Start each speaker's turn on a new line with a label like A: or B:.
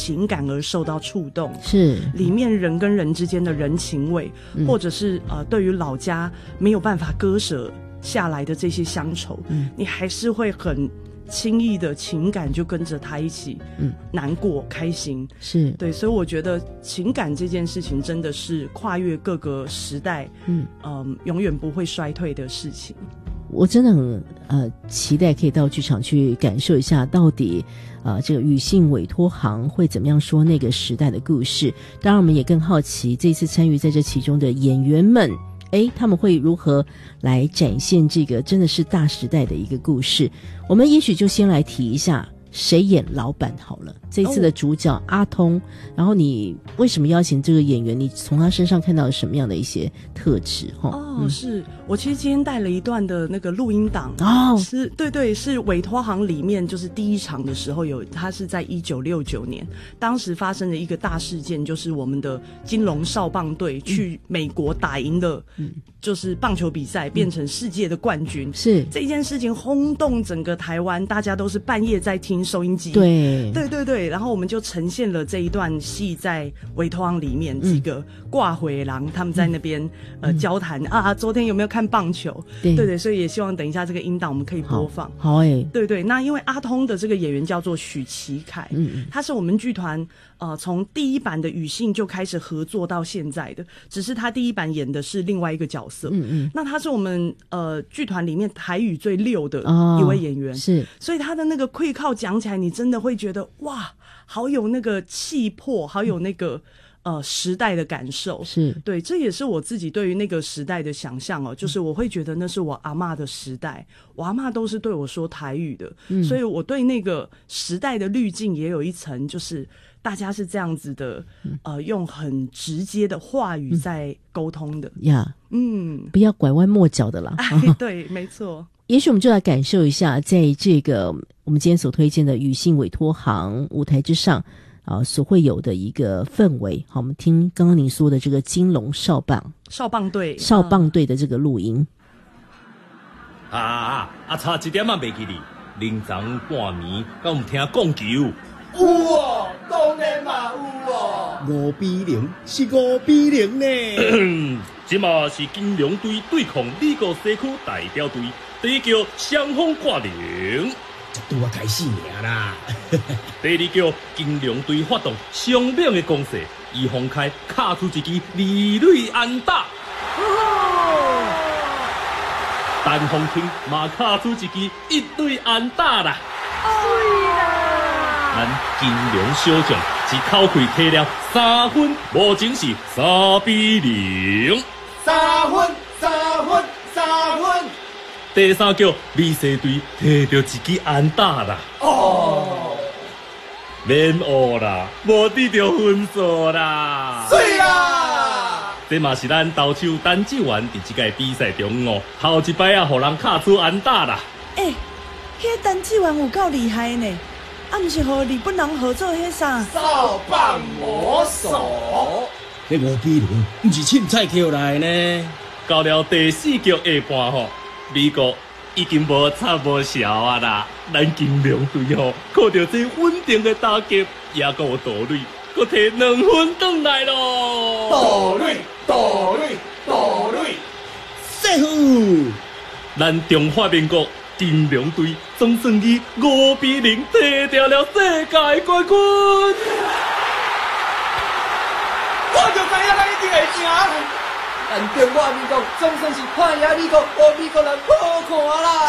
A: 情感而受到触动，
B: 是
A: 里面人跟人之间的人情味，或者是对于老家没有办法割舍下来的这些乡愁，你还是会很轻易的情感就跟着他一起，难过、开心，
B: 是
A: 对，所以我觉得情感这件事情真的是跨越各个时代，永远不会衰退的事情。
B: 我真的很期待可以到剧场去感受一下，到底这个语信委托行会怎么样说那个时代的故事。当然，我们也更好奇这次参与在这其中的演员们。他们会如何来展现这个真的是大时代的一个故事？我们也许就先来提一下谁演老板好了。这次的主角阿通，然后你为什么邀请这个演员？你从他身上看到什么样的一些特质？
A: 是我其实今天带了一段的那个录音档是对，是委托行里面就是第一场的时候他是在1969年，当时发生的一个大事件，就是我们的金龙少棒队去美国打赢了，就是棒球比赛变成世界的冠军，是这件事情轰动整个台湾，大家都是半夜在听收音机，对，然后我们就呈现了这一段戏在委托行里面，几个挂回郎他们在那边交谈昨天有没有看棒球？对，所以也希望等一下这个音档我们可以播放。好对，那因为阿通的这个演员叫做许其凯，他是我们剧团从第一版的语信就开始合作到现在的，只是他第一版演的是另外一个角色，那他是我们剧团里面台语最溜的一位演员，是，所以他的那个会靠讲起来，你真的会觉得哇，好有那个气魄，好有那个时代的感受，是对，这也是我自己对于那个时代的想象就是我会觉得那是我阿嬷的时代，我阿嬷都是对我说台语的，所以我对那个时代的滤镜也有一层，就是大家是这样子的，用很直接的话语在沟通的呀，
B: 不要拐弯抹角的啦，
A: 对，没错。
B: 也许我们就来感受一下，在这个我们今天所推荐的语信委托行舞台之上所会有的一个氛围。好，我们听刚刚您说的这个金龙少棒队的这个录音。
C: 差一点未记你，凌晨半暝，敢有听讲球？
D: 有当然嘛有5-0是5-0呢。
C: 这嘛是金龙队对抗美国西区代表队，第一球双方挂零。
D: 这拄开始尔啦。
C: 第二球金龙队发动上猛的攻势，以方开卡出一支二垒安打。单方厅嘛卡出一支一垒安打啦。咱金龙小将是口气摕了3分，目前是3-0。
D: 3分。
C: 第三球，美西队摕到一支安打啦。免学啦，无得到分数啦。
D: 对啦，
C: 这嘛是咱投手陈志源伫这届比赛中头一摆互人卡出安打啦。
E: 迄个陈志源有够厉害呢，毋是和日本人合作迄啥？
D: 少棒魔手。
F: 迄5-0，毋是凊彩扣来呢。
C: 到了第4局下半美国已经无插无潲啊啦！咱金龙队靠着这稳定的打击，也搁有盗垒，搁摕2分转来咯！
D: 盗垒！
F: 赛虎！
C: 咱中华民国金龙队总算以5-0摕到了世界冠军！
D: 我就知影咱一定会赢！但中华民国总算是看赢美国，和美国人好看啦！